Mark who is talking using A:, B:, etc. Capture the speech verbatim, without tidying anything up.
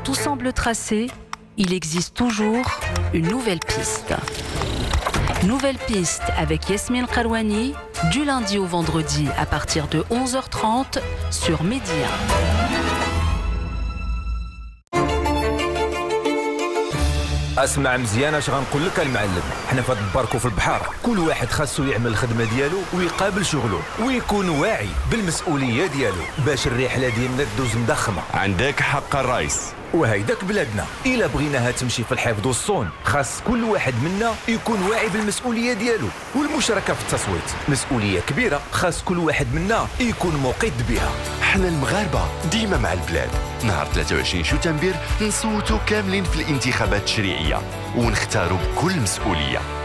A: tout semble tracé, il existe toujours une nouvelle piste. Nouvelle piste avec Yasmine Karouani, du lundi au vendredi à partir de onze heures trente sur Média.
B: اسمع مزيان اش غنقول لك المعلم. حنا في هاد البارك وفي البحر كل واحد خاصو يعمل الخدمه ديالو ويقابل شغله ويكون واعي بالمسؤوليه ديالو باش الرحله ديالنا تدوز مضخمه.
C: عندك حق الرئيس.
B: وهيداك بلادنا الا بغيناها تمشي في الحفظ والصون خاص كل واحد منا يكون واعي بالمسؤوليه ديالو والمشاركه في التصويت. مسؤوليه كبيره خاص كل واحد منا يكون مقيد بها.
C: حنا المغاربه ديما مع البلاد. نهار ثلاثة وعشرين شتنبر نصوتوا كاملين في الانتخابات التشريعيه ونختاروا بكل مسؤوليه.